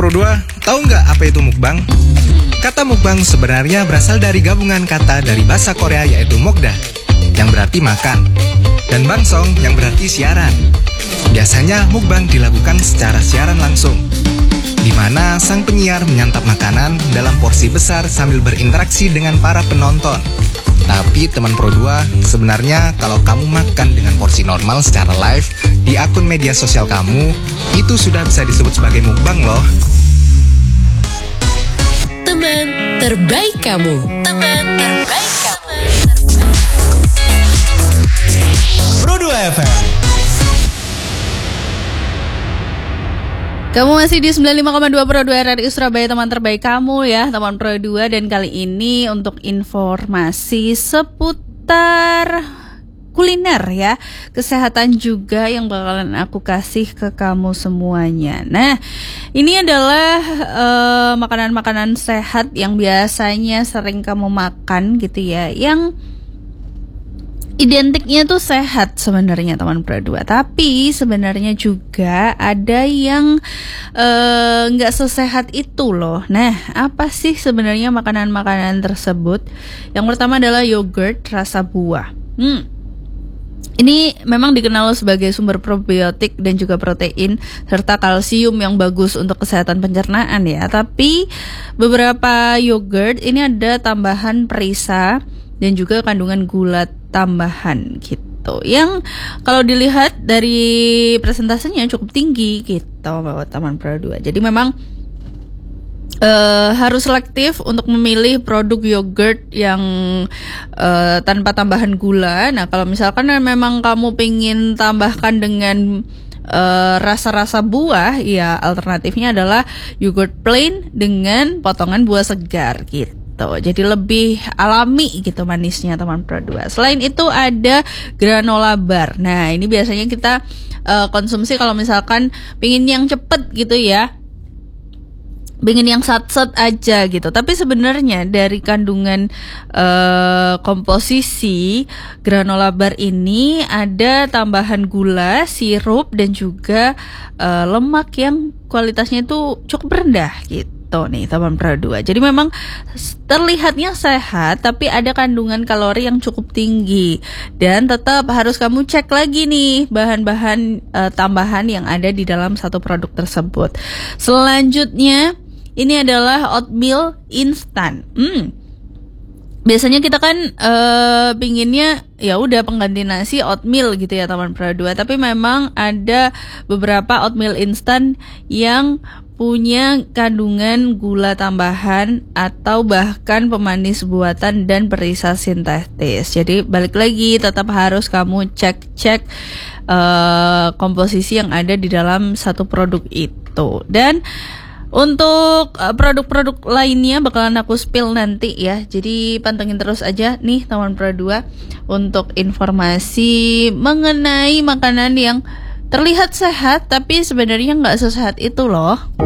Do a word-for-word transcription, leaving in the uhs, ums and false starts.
Pro dua, tahu nggak apa itu mukbang? Kata mukbang sebenarnya berasal dari gabungan kata dari bahasa Korea yaitu mokda, yang berarti makan, dan bangsong yang berarti siaran. Biasanya mukbang dilakukan secara siaran langsung, di mana sang penyiar menyantap makanan dalam porsi besar sambil berinteraksi dengan para penonton. Tapi teman Pro dua, sebenarnya kalau kamu makan dengan porsi normal secara live di akun media sosial kamu, itu sudah bisa disebut sebagai mukbang loh. Teman terbaik kamu. Teman terbaik kamu. Pro dua F M. Kamu masih di sembilan puluh lima koma dua Pro dua R R I Surabaya, teman terbaik kamu ya, teman Pro dua. Dan kali ini untuk informasi seputar kuliner ya, kesehatan juga yang bakalan aku kasih ke kamu semuanya. Nah, ini adalah uh, makanan-makanan sehat yang biasanya sering kamu makan gitu ya, yang identiknya tuh sehat sebenarnya teman Pro dua, tapi sebenarnya juga ada yang nggak uh, sesehat itu loh. Nah, apa sih sebenarnya makanan-makanan tersebut? Yang pertama adalah yogurt rasa buah. Hmm. Ini memang dikenal sebagai sumber probiotik dan juga protein serta kalsium yang bagus untuk kesehatan pencernaan ya. Tapi beberapa yogurt ini ada tambahan perisa dan juga kandungan gula tambahan gitu, yang kalau dilihat dari presentasenya cukup tinggi gitu buat teman Pro dua. Jadi memang uh, harus selektif untuk memilih produk yogurt yang uh, tanpa tambahan gula. Nah, kalau misalkan memang kamu pengen tambahkan dengan uh, rasa-rasa buah, ya alternatifnya adalah yogurt plain dengan potongan buah segar gitu. Jadi lebih alami gitu manisnya teman Pro dua. Selain itu ada granola bar. Nah, ini biasanya kita uh, konsumsi kalau misalkan pingin yang cepet gitu ya, pingin yang sat-sat aja gitu. Tapi sebenarnya dari kandungan uh, komposisi granola bar ini ada tambahan gula, sirup dan juga uh, lemak yang kualitasnya itu cukup rendah gitu nih teman Pro dua. Jadi memang terlihatnya sehat, tapi ada kandungan kalori yang cukup tinggi, dan tetap harus kamu cek lagi nih bahan-bahan uh, tambahan yang ada di dalam satu produk tersebut. Selanjutnya ini adalah oatmeal instan. Hmm. Biasanya kita kan uh, pinginnya ya udah pengganti nasi oatmeal gitu ya teman Pro dua, tapi memang ada beberapa oatmeal instan yang punya kandungan gula tambahan atau bahkan pemanis buatan dan perisa sintetis. Jadi balik lagi tetap harus kamu cek-cek uh, komposisi yang ada di dalam satu produk itu. Dan untuk uh, produk-produk lainnya bakalan aku spill nanti ya. Jadi pantengin terus aja nih teman Pro dua untuk informasi mengenai makanan yang terlihat sehat tapi sebenarnya nggak sesehat itu loh.